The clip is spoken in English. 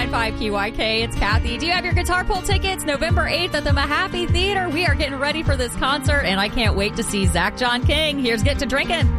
101.5 QYK. It's Kathy. Do you have your Guitar Pull tickets? November 8th at the Mahaffey Theater. We are getting ready for this concert, and I can't wait to see Zach John King. Here's Get to Drinking.